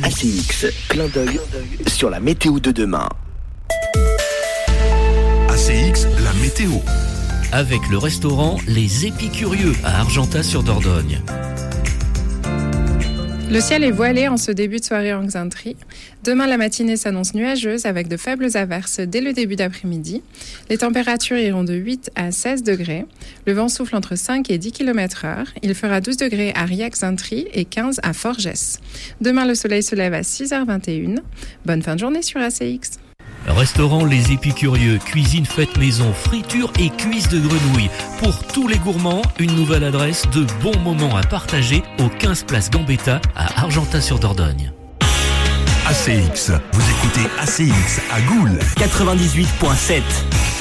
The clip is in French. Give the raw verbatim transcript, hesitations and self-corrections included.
A C X, clin d'œil sur la météo de demain. A C X, la météo. Avec le restaurant Les Épicurieux à Argentat-sur-Dordogne. Le ciel est voilé en ce début de soirée en Xainterie. Demain, la matinée s'annonce nuageuse avec de faibles averses dès le début d'après-midi. Les températures iront de huit à seize degrés. Le vent souffle entre cinq et dix kilomètres heure. Il fera douze degrés à Riac-Xainterie et quinze à Forgès. Demain, le soleil se lève à six heures vingt et une. Bonne fin de journée sur A C X. Restaurant Les Épicurieux, cuisine faite maison, friture et cuisse de grenouille. Pour tous les gourmands, une nouvelle adresse de bons moments à partager au quinze place Gambetta à Argentat-sur-Dordogne. A C X, vous écoutez A C X à Goul quatre-vingt-dix-huit virgule sept.